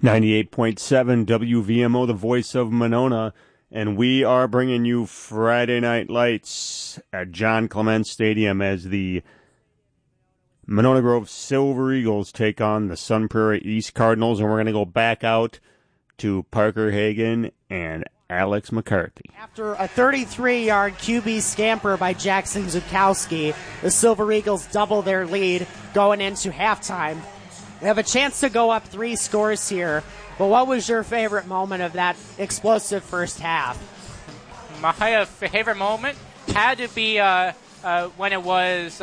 98.7 WVMO, the voice of Monona, and we are bringing you Friday Night Lights at John Clement Stadium as the Monona Grove Silver Eagles take on the Sun Prairie East Cardinals, and we're going to go back out to Parker Hagen and Alex McCarthy. After a 33-yard QB scamper by Jackson Zukowski, the Silver Eagles double their lead going into halftime. They have a chance to go up 3 scores here, but what was your favorite moment of that explosive first half? My favorite moment had to be when it was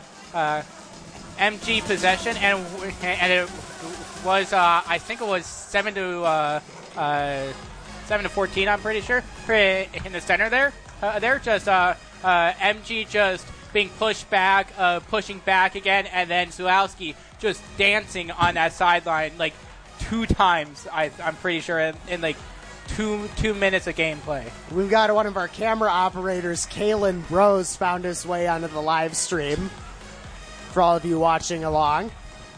MG possession, and it was I think it was 7-14. I'm pretty sure in the center there. They're just MG just being pushed back, pushing back again, and then Zulowski just dancing on that sideline like 2 times. I'm pretty sure in like two minutes of gameplay. We've got one of our camera operators, Kalen Bros, found his way onto the live stream. For all of you watching along,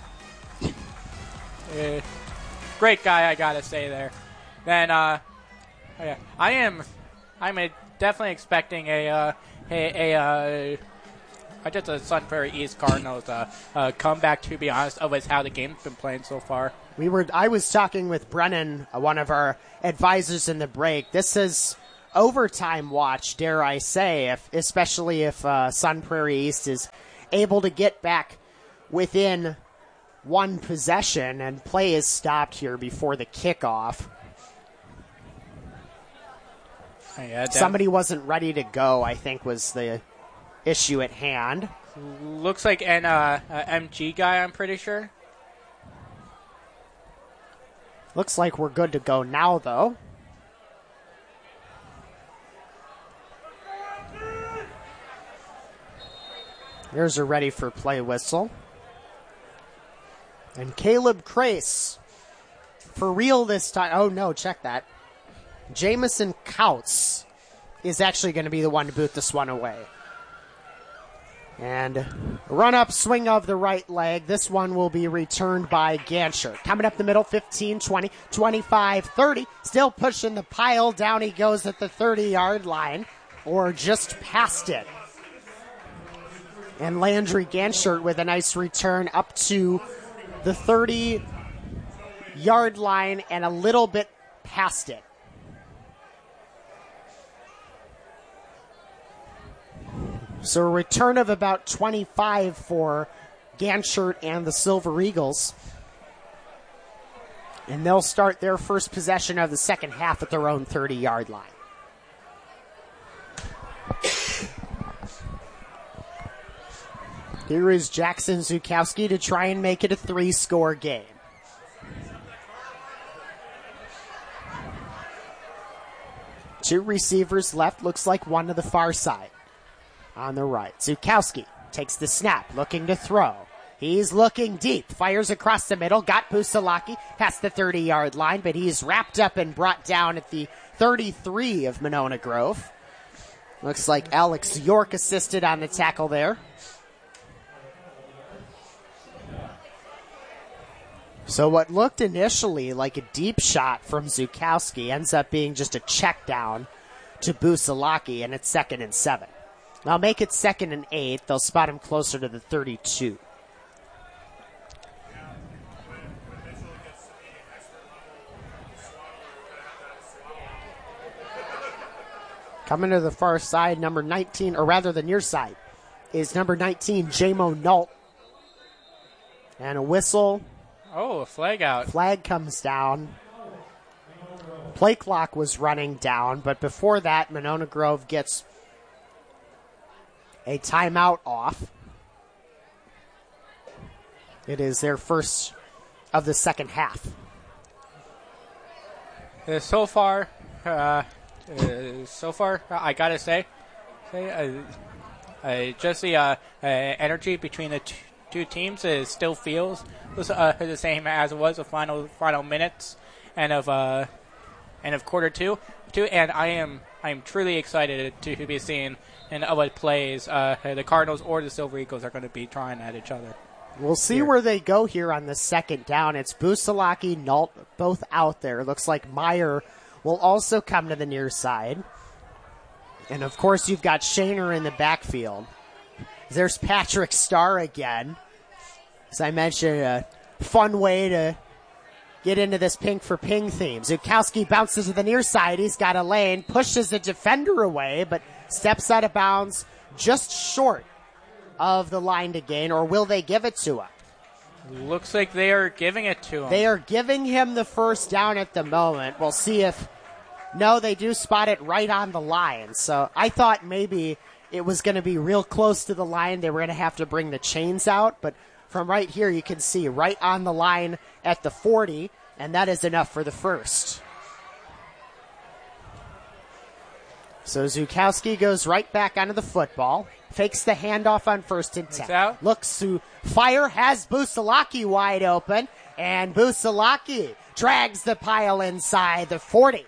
great guy, I gotta say there. Then I'm definitely expecting just a Sun Prairie East Cardinals comeback, to be honest, with how the game's been playing so far. I was talking with Brennan, one of our advisors in the break. This is overtime watch, dare I say, especially if Sun Prairie East is able to get back within 1 possession, and play is stopped here before the kickoff. Somebody wasn't ready to go, I think, was the issue at hand. Looks like an MG guy, I'm pretty sure. Looks like we're good to go now, though. Here's a ready for play whistle. And Caleb Crace, for real this time. Oh, no, check that. Jamison Couts is actually going to be the one to boot this one away. And run-up swing of the right leg. This one will be returned by Gancher. Coming up the middle, 15, 20, 25, 30. Still pushing the pile. Down he goes at the 30-yard line, or just past it. And Landry Gancher with a nice return up to the 30-yard line and a little bit past it. So a return of about 25 for Gancher and the Silver Eagles. And they'll start their first possession of the second half at their own 30-yard line. Here is Jackson Zukowski to try and make it a 3-score game. Two receivers left, looks like one to the far side. On the right, Zukowski takes the snap, looking to throw. He's looking deep, fires across the middle, got Pusalaki past the 30-yard line, but he's wrapped up and brought down at the 33 of Monona Grove. Looks like Alex York assisted on the tackle there. So what looked initially like a deep shot from Zukowski ends up being just a check down to Busalaki, and it's 2nd and 7. They'll make it 2nd and 8. They'll spot him closer to the 32. Coming to the far side, number 19, or rather the near side, is number 19, J-Mo Nault. And a whistle. Oh, a flag out. Flag comes down. Play clock was running down, but before that, Monona Grove gets a timeout off. It is their first of the second half. So far, I gotta say, just the energy between the two teams still feels the same as it was the final minutes and of quarter two. And I am truly excited to be seeing and what plays the Cardinals or the Silver Eagles are going to be trying at each other. We'll see where they go here on the second down. It's Busalaki, Nault, both out there. Looks like Meyer will also come to the near side. And, of course, you've got Shaner in the backfield. There's Patrick Starr again. As I mentioned, a fun way to get into this pink for ping theme. Zukowski bounces to the near side. He's got a lane, pushes the defender away, but steps out of bounds just short of the line to gain, or will they give it to him? Looks like they are giving it to him. They are giving him the first down at the moment. We'll see if... No, they do spot it right on the line. So I thought maybe it was going to be real close to the line. They were going to have to bring the chains out, but from right here you can see right on the line at the 40, and that is enough for the first. So Zukowski goes right back onto the football, fakes the handoff on 1st and 10. Looks to fire, has Busalaki wide open, and Busalaki drags the pile inside the 40.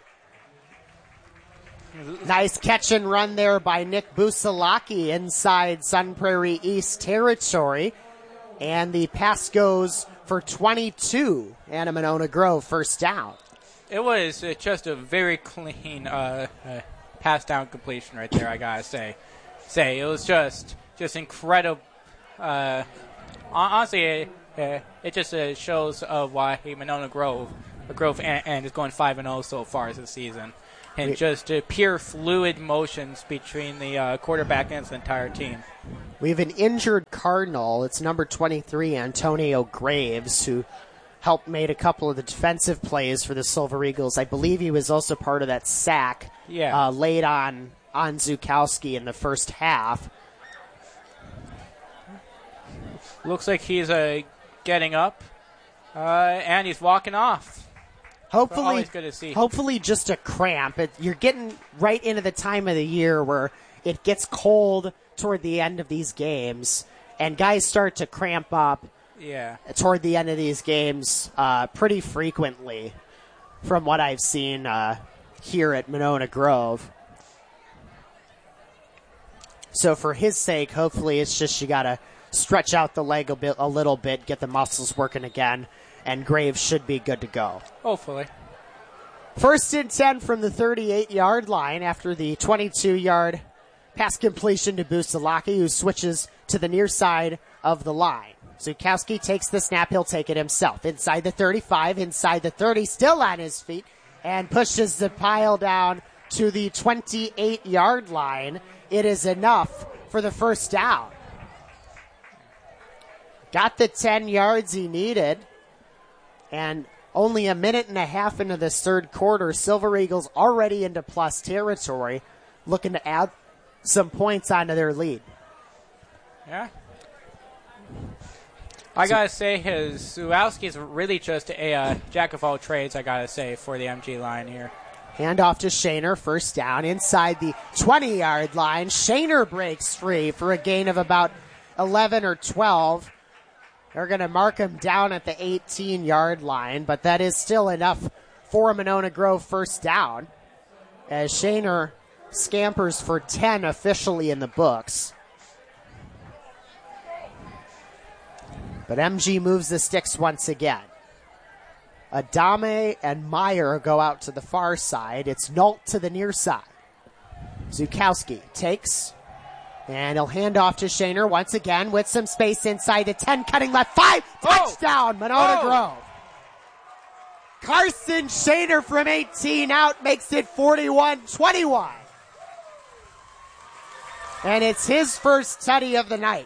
Nice catch and run there by Nick Busalaki inside Sun Prairie East territory. And the pass goes for 22 and a Monona Grove first down. It was just a very clean pass down completion right there, I gotta say. It was just incredible. Honestly, it just shows why Monona Grove and is going 5-0 so far this season. And just pure fluid motions between the quarterback and the entire team. We have an injured Cardinal. It's number 23, Antonio Graves, who helped made a couple of the defensive plays for the Silver Eagles. I believe he was also part of that sack laid on Zukowski in the first half. Looks like he's getting up, and he's walking off. Hopefully just a cramp. You're getting right into the time of the year where it gets cold toward the end of these games, and guys start to cramp up toward the end of these games pretty frequently from what I've seen here at Monona Grove. So for his sake, hopefully it's just you got to stretch out the leg a little bit, get the muscles working again, and Graves should be good to go. Hopefully. 1st and 10 from the 38-yard line after the 22-yard pass completion to Busalaki, who switches to the near side of the line. Zukowski takes the snap. He'll take it himself. Inside the 35, inside the 30, still on his feet, and pushes the pile down to the 28-yard line. It is enough for the first down. Got the 10 yards he needed. And only a minute and a half into this third quarter, Silver Eagles already into plus territory, looking to add some points onto their lead. Yeah. I gotta say, Zukowski is really just a jack of all trades, I gotta say, for the MG line here. Handoff to Shaner, first down, inside the 20-yard line. Shaner breaks free for a gain of about 11 or 12. They're going to mark him down at the 18-yard line, but that is still enough for a Monona Grove first down, as Shaner scampers for 10 officially in the books. But MG moves the sticks once again. Adame and Meyer go out to the far side. It's Nault to the near side. Zukowski takes... And he'll hand off to Shaner once again with some space inside the 10, cutting left, 5, touchdown, Monona Grove. Carson Shaner from 18 out makes it 41-21. And it's his first tutty of the night.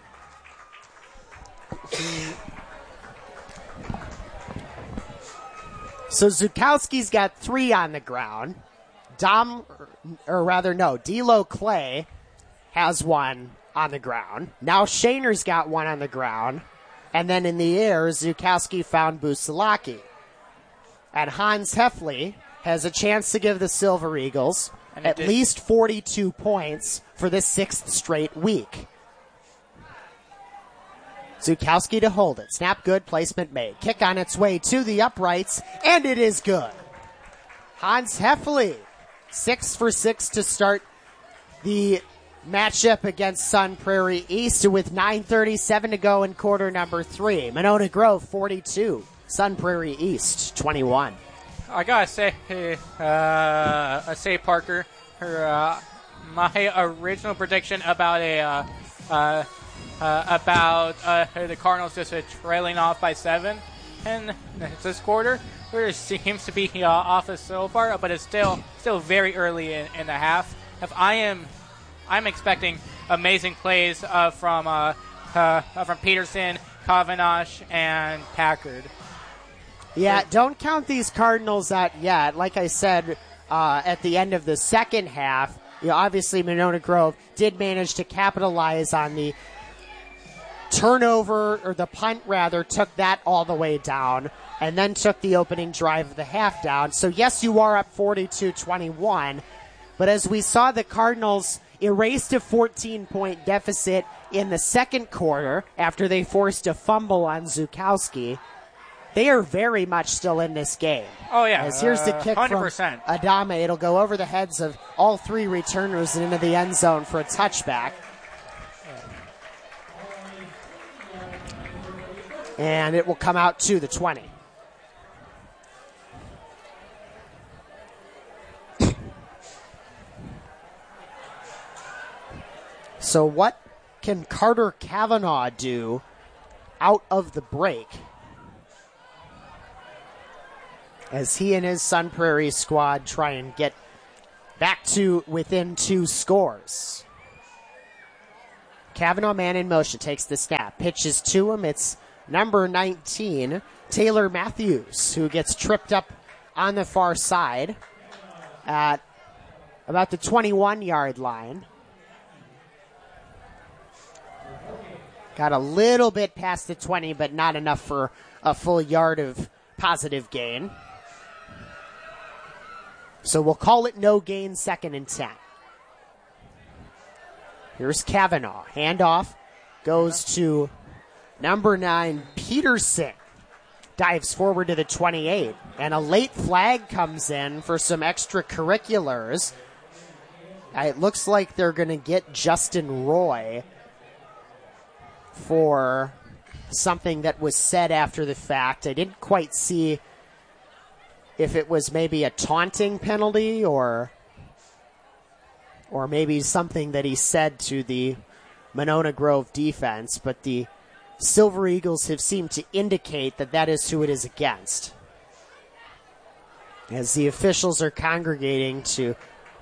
So Zukowski's got 3 on the ground. D'Lo Clay has 1 on the ground. Now Shaner's got 1 on the ground. And then in the air, Zukowski found Busalaki. And Hans Heffley has a chance to give the Silver Eagles at least 42 points for the 6th straight week. Zukowski to hold it. Snap good, placement made. Kick on its way to the uprights, and it is good. Hans Heffley, 6 for 6 to start the matchup against Sun Prairie East with 9:37 to go in quarter number 3. Monona Grove 42, Sun Prairie East 21. I gotta say, Parker, my original prediction about the Cardinals just trailing off by 7 in this quarter, there seems to be off so far, but it's still very early in the half. I'm expecting amazing plays from Peterson, Kavanaugh, and Packard. Yeah, don't count these Cardinals out yet. Like I said, at the end of the second half, obviously Monona Grove did manage to capitalize on the turnover, or the punt rather, took that all the way down, and then took the opening drive of the half down. So yes, you are up 42-21, but as we saw, the Cardinals erased a 14-point deficit in the second quarter after they forced a fumble on Zukowski. They are very much still in this game. Oh, yeah. As here's the kick 100%. from Adame. It'll go over the heads of all three returners and into the end zone for a touchback. And it will come out to the 20. So what can Carter Kavanaugh do out of the break as he and his Sun Prairie squad try and get back to within 2 scores? Kavanaugh, man in motion, takes the snap, pitches to him. It's number 19, Taylor Matthews, who gets tripped up on the far side at about the 21-yard line. Got a little bit past the 20, but not enough for a full yard of positive gain. So we'll call it no gain, 2nd and 10. Here's Kavanaugh. Handoff goes to number 9, Peterson. Dives forward to the 28. And a late flag comes in for some extracurriculars. It looks like they're going to get Justin Roy for something that was said after the fact. I didn't quite see if it was maybe a taunting penalty or maybe something that he said to the Monona Grove defense, but the Silver Eagles have seemed to indicate that that is who it is against, as the officials are congregating to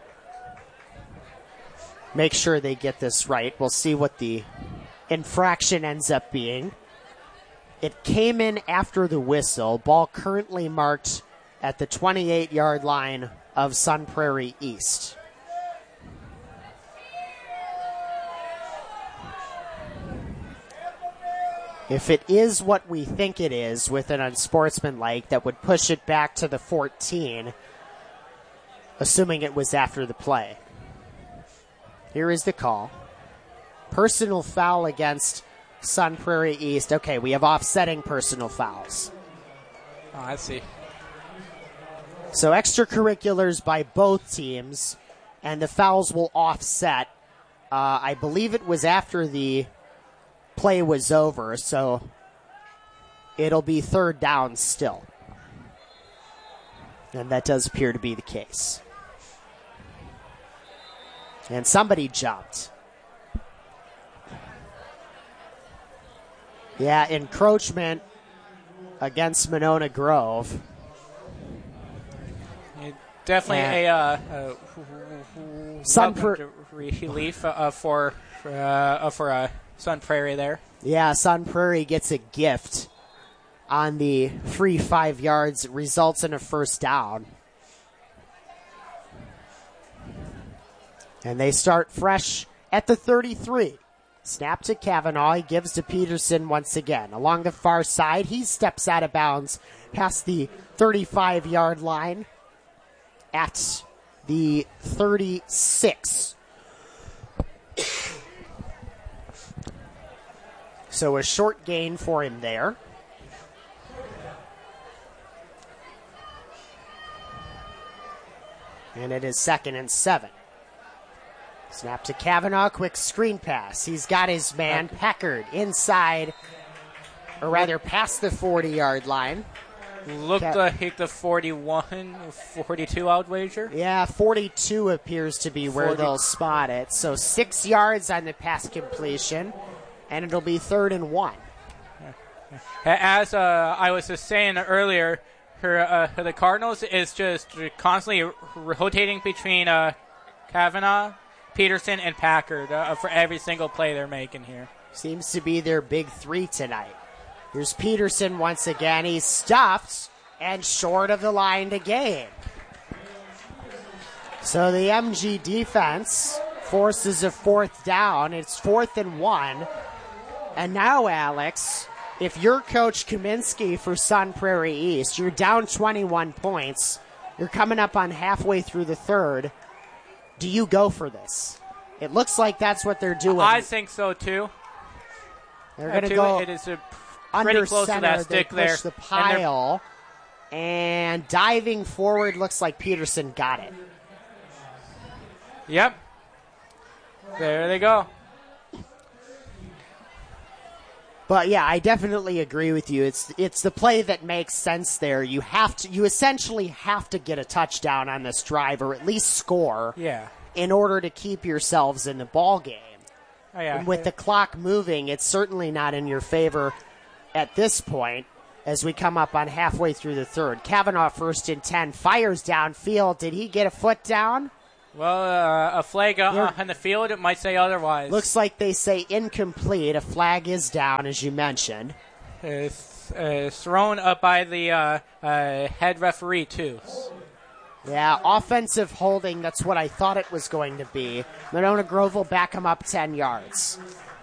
make sure they get this right. We'll see what the infraction ends up being. It came in after the whistle. Ball currently marked at the 28-yard line of Sun Prairie East. If it is what we think it is, with an unsportsmanlike, that would push it back to the 14, assuming it was after the play. Here is the call. Personal foul against Sun Prairie East. Okay, we have offsetting personal fouls. Oh, I see. So extracurriculars by both teams, and the fouls will offset. I believe it was after the play was over, so it'll be 3rd down still. And that does appear to be the case. And somebody jumped. Yeah, encroachment against Monona Grove. Definitely a relief for Sun Prairie there. Yeah, Sun Prairie gets a gift on the free 5 yards. It results in a 1st down. And they start fresh at the 33. Snap to Kavanaugh. He gives to Peterson once again. Along the far side, he steps out of bounds past the 35-yard line at the 36. So a short gain for him there. And it is 2nd and 7. Snap to Kavanaugh, quick screen pass. He's got his man Packard inside, or rather past the 40-yard line. Looked like the 41, 42 out wager. Yeah, 42 appears to be where they'll spot it. So 6 yards on the pass completion, and it'll be 3rd and 1. As I was just saying earlier, the Cardinals is just constantly rotating between Kavanaugh, Peterson, and Packard for every single play they're making here. Seems to be their big three tonight. Here's Peterson once again. He's stuffed and short of the line to gain. So the MG defense forces a 4th down. It's 4th and 1. And now, Alex, if you're Coach Kaminsky for Sun Prairie East, you're down 21 points. You're coming up on halfway through the 3rd. Do you go for this? It looks like that's what they're doing. I think so, too. They're going to go it is under pretty close center. to that stick they push there. The pile. And diving forward, looks like Peterson got it. Yep. There they go. But yeah, I definitely agree with you. It's the play that makes sense there. You essentially have to get a touchdown on this drive, or at least score. Yeah. In order to keep yourselves in the ball game. Oh, yeah. And with the clock moving, it's certainly not in your favor at this point as we come up on halfway through the 3rd. Kavanaugh 1st and 10, fires downfield. Did he get a foot down? Well, a flag on the field, it might say otherwise. Looks like they say incomplete. A flag is down, as you mentioned. Thrown up by the head referee, too. Yeah, offensive holding, that's what I thought it was going to be. Monona Grove will back him up 10 yards.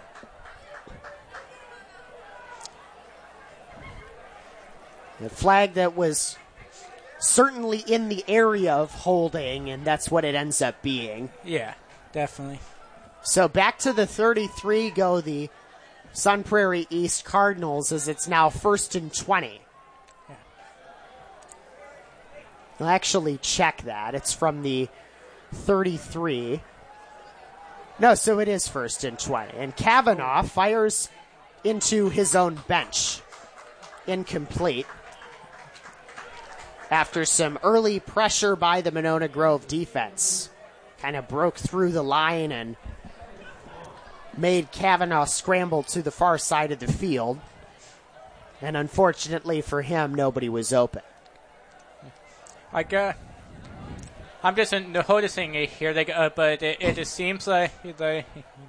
The flag that was certainly in the area of holding, and that's what it ends up being. Yeah, definitely. So back to the 33 go the Sun Prairie East Cardinals, as it's now 1st and 20. Yeah. I'll actually check that. It's from the 33. No, so it is 1st and 20. And Kavanaugh fires into his own bench. Incomplete. After some early pressure by the Monona Grove defense. Kind of broke through the line and made Kavanaugh scramble to the far side of the field. And unfortunately for him, nobody was open. I'm just noticing it here, but it just seems like the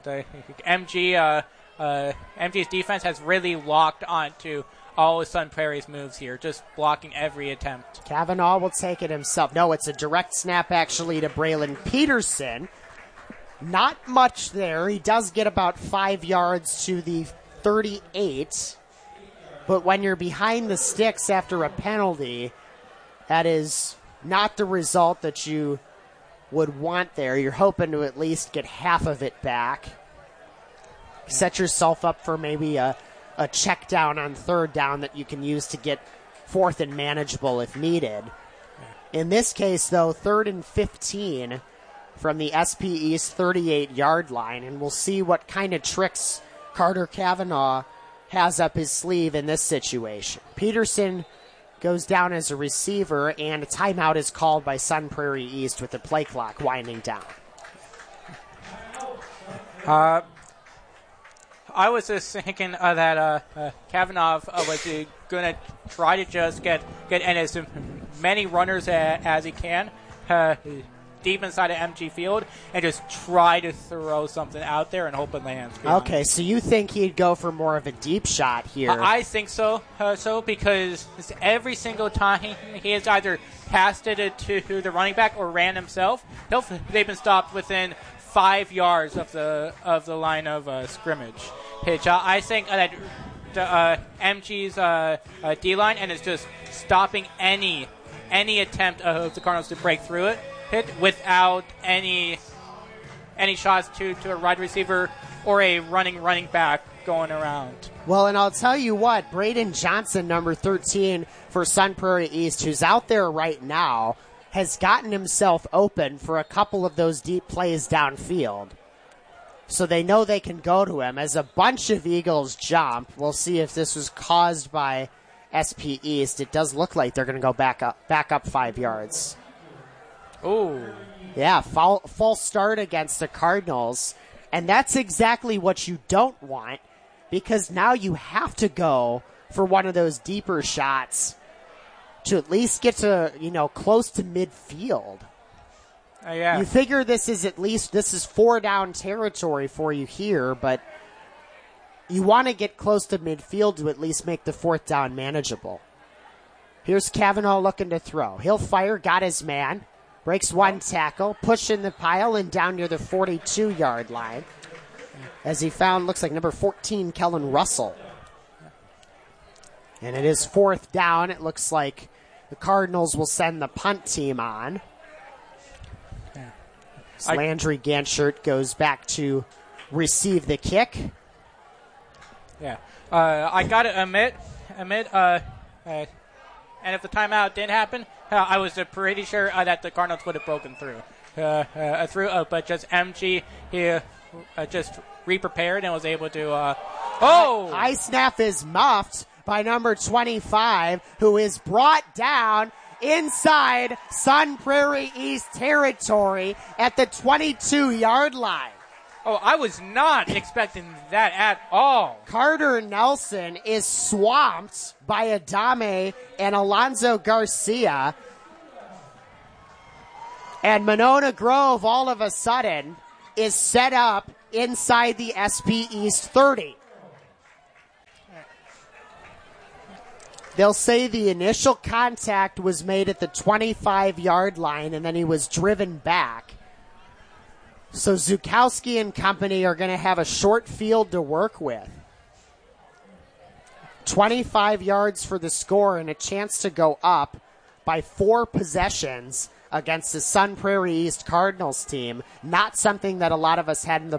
MG's defense has really locked onto all of Sun Prairie's moves here, just blocking every attempt. Kavanaugh will take it himself. No, it's a direct snap actually to Braylon Peterson. Not much there. He does get about 5 yards to the 38. But when you're behind the sticks after a penalty, that is not the result that you would want there. You're hoping to at least get half of it back. Set yourself up for maybe a check down on 3rd down that you can use to get 4th and manageable if needed. In this case, though, 3rd and 15 from the SP East 38-yard line, and we'll see what kind of tricks Carter Kavanaugh has up his sleeve in this situation. Peterson goes down as a receiver, and a timeout is called by Sun Prairie East with the play clock winding down. I was just thinking that Kavanaugh was going to try to just get in as many runners as he can deep inside of MG Field and just try to throw something out there and hope it lands. Okay, so you think he'd go for more of a deep shot here? I think so. Because every single time he has either passed it to the running back or ran himself, they've been stopped within 5 yards of the line of scrimmage. Pitch. I think that MG's D-line and is just stopping any attempt of the Cardinals to break through it without any shots to a wide receiver or a running back going around. Well, and I'll tell you what, Braden Johnson, number 13 for Sun Prairie East, who's out there right now, has gotten himself open for a couple of those deep plays downfield. So they know they can go to him. As a bunch of Eagles jump, we'll see if this was caused by SP East. It does look like they're going to go back up 5 yards. Ooh. Yeah, false start against the Cardinals. And that's exactly what you don't want, because now you have to go for one of those deeper shots to at least get to, close to midfield. Yeah. You figure this is 4 down territory for you here, but you want to get close to midfield to at least make the 4th down manageable. Here's Cavanaugh looking to throw. He'll fire, got his man, breaks one tackle, push in the pile and down near the 42-yard line. As he found, looks like number 14, Kellen Russell. And it is 4th down. It looks like the Cardinals will send the punt team on. Landry Ganshert goes back to receive the kick. Yeah. I got to admit, and if the timeout didn't happen, I was pretty sure that the Cardinals would have broken through. But just MG, he just re-prepared and was able to... High snap is muffed by number 25, who is brought down inside Sun Prairie East territory at the 22-yard line. Oh, I was not expecting that at all. Carter Nelson is swamped by Adame and Alonzo Garcia. And Monona Grove, all of a sudden, is set up inside the SP East 30. They'll say the initial contact was made at the 25-yard line, and then he was driven back. So Zukowski and company are going to have a short field to work with. 25 yards for the score and a chance to go up by 4 possessions against the Sun Prairie East Cardinals team. Not something that a lot of us had in the